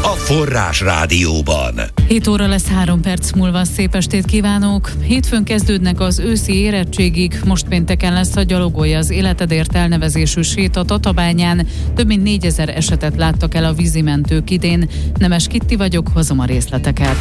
a Forrás Rádióban. 7 óra lesz 3 perc múlva, szép estét kívánok! Hétfőn kezdődnek az őszi érettségig, most pénteken lesz a Gyalogolj az életedért elnevezésű sét a Tatabányán. Több mint 4000 esetet láttak el a vízimentők idén. Nemes Kitti vagyok, hozom a részleteket.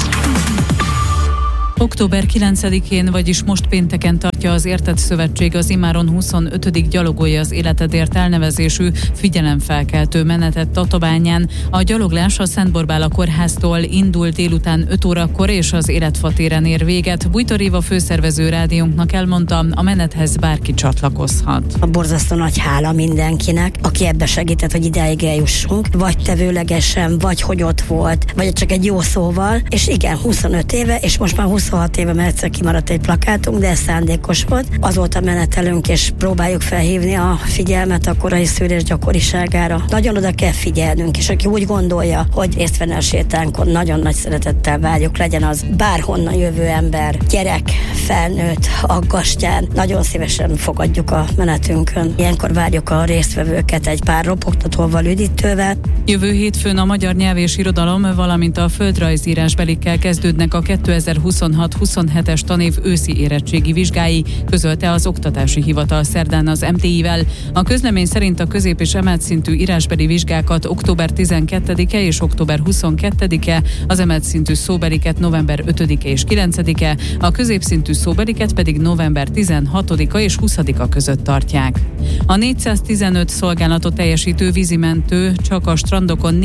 Október 9-én, vagyis most pénteken tartja az Érted Szövetség az immáron 25. Gyalogolj az életedért elnevezésű figyelemfelkeltő menetet Tatabányán. A gyaloglás a Szent Borbála kórháztól indul délután 5 órakor és az Életfa téren ér véget. Bújtor Éva főszervező rádiónknak elmondta, a menethez bárki csatlakozhat. A borzasztó nagy hála mindenkinek, aki ebbe segített, hogy ideig eljussunk, vagy tevőlegesen, vagy hogy ott volt, vagy csak egy jó szóval, és igen, 25 éve, és most már 26 éve, mert egyszer kimaradt egy plakátunk, de ez szándékos volt. Azóta menetelünk, és próbáljuk felhívni a figyelmet a korai szűrés gyakoriságára. Nagyon oda kell figyelnünk, és aki úgy gondolja, hogy részt venne a sétánkon, nagyon nagy szeretettel várjuk, legyen az bárhonnan jövő ember, gyerek, felnőtt, aggastyán. Nagyon szívesen fogadjuk a menetünkön. Ilyenkor várjuk a résztvevőket egy pár ropogtatóval, üdítővel. Jövő hétfőn a magyar nyelv és irodalom, valamint a földrajzírásbelikkel kezdődnek a 2026-27-es tanév őszi érettségi vizsgái, közölte az Oktatási Hivatal szerdán az MTI-vel. A közlemény szerint a közép- és emelt szintű írásbeli vizsgákat október 12-e és október 22-e, az emelt szintű szóbeliket november 5-e és 9-e, a középszintű szóbeliket pedig november 16-a és 20-a között tartják. A 415 szolgálatot teljesítő vízimentő csak a strandokon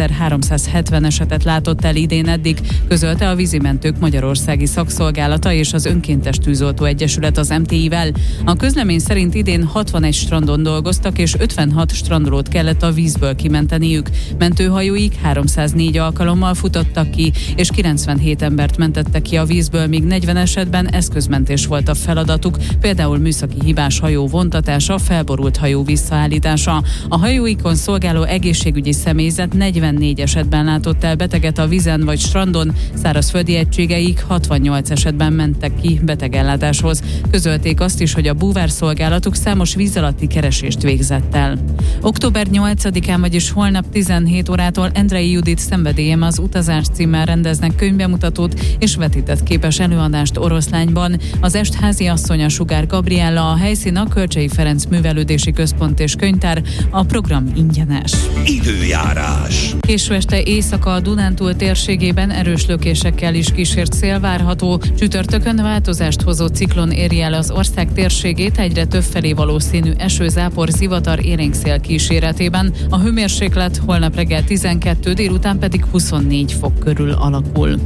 4370 esetet látott el idén eddig, közölte a Vízimentők Magyarországi Szakszolgálata és az Önkéntes Tűzoltó Egyesület az MTI-vel. A közlemény szerint idén 61 strandon dolgoztak, és 56 strandolót kellett a vízből kimenteniük. Mentőhajóik 304 alkalommal futottak ki, és 97 embert mentettek ki a vízből, míg 40 esetben eszközmentés volt a feladatuk, például műszaki hibás hajó vontatása, felborult hajó visszaállítása. A hajóikon szolgáló egészségügyi személyzet 44 esetben látott el beteget a vízen vagy strandon, szárazföldi egységeik 68 esetben mentek ki betegellátáshoz. Közölték azt is, hogy a búvárszolgálatuk számos víz alatti keresést végzett el. Október 8-án, vagyis holnap 17 órától Endrei Judit Szenvedélyem az utazás címmel rendeznek könyvbemutatót és vetített képes előadást Oroszlányban. Az est háziasszonya Sugár Gabriella, a helyszín a Kölcsey Ferenc Művelődési Központ és Könyvtár, a program ingyenes. Időjárás. Késő este éjszaka a Dunántúl térségében erős lökésekkel is kísért szél várható. Csütörtökön változást hozó ciklon éri el az ország térségét, egyre többfelé valószínű eső, zápor, zivatar, élénkszél kíséretében. A hőmérséklet holnap reggel 12, délután pedig 24 fok körül alakul.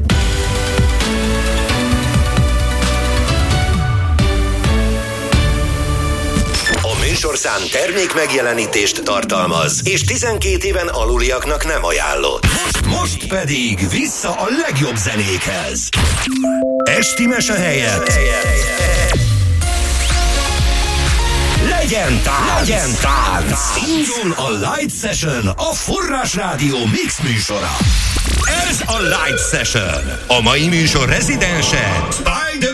Műsorszám termék megjelenítést tartalmaz, és 12 éven aluliaknak nem ajánlott. Most pedig vissza a legjobb zenékhez. Esti mese helyett legyen tánc! Indul a Light Session, a Forrás Rádió mix műsora. Ez a Light Session. A mai műsor rezidense